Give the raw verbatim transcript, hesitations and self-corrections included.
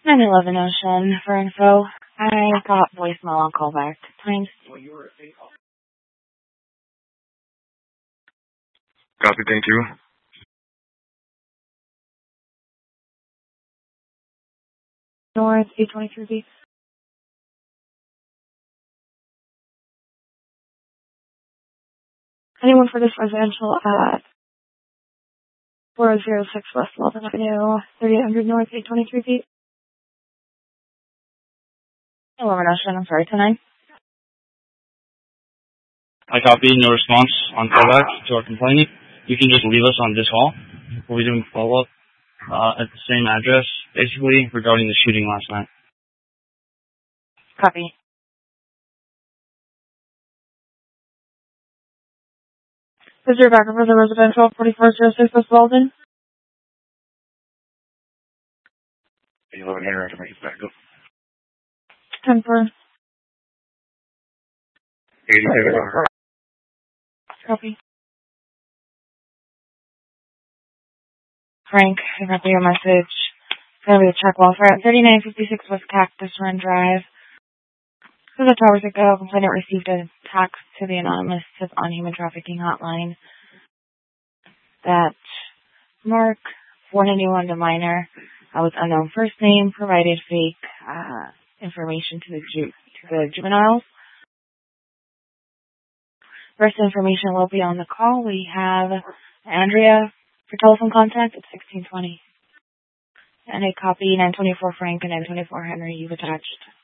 nine eleven Ocean for info. I got voicemail on callback. Times. Copy, thank you. North eight twenty-three B. Anyone for this residential at four oh zero six West Walton Avenue, thirty-eight hundred North eight twenty-three B. eleven Ocean, I'm sorry, tonight. I copy, no response on callback to our complaint. You can just leave us on this call. We'll be doing follow-up uh, at the same address, basically, regarding the shooting last night. Copy. Is there backup for the residential forty-four oh six West Walton? eleven hundred, I can make it back up. ten four. eighty-seven. Copy. Frank, I got your message. Gonna be a check welfare at thirty-nine fifty-six West Cactus Run Drive. A couple of hours ago, complainant received a text to the anonymous tip on human trafficking hotline that Mark, one anyone to minor, uh, with unknown first name, provided fake uh, information to the ju- to the juveniles. Rest information will be on the call. We have Andrea for telephone contact at sixteen twenty. And a copy nine twenty-four Frank and nine twenty-four Henry you've attached.